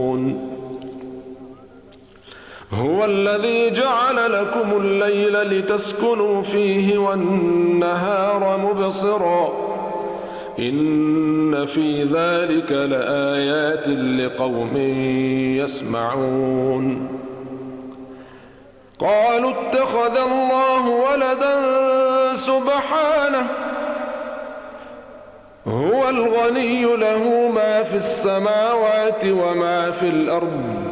هو الذي جعل لكم الليل لتسكنوا فيه والنهار مبصرا إن في ذلك لآيات لقوم يسمعون قالوا اتخذ الله ولدا سبحانه هو الغني له ما في السماوات وما في الأرض